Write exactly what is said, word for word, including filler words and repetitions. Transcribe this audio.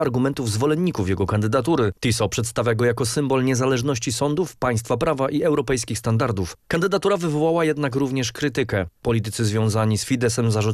argumentów zwolenników jego kandydatury. Tiso przedstawia go jako symbol niezależności sądów, państwa prawa i europejskich standardów. Kandydatura wywołała jednak również krytykę. Politycy związani z Fideszem zarzucają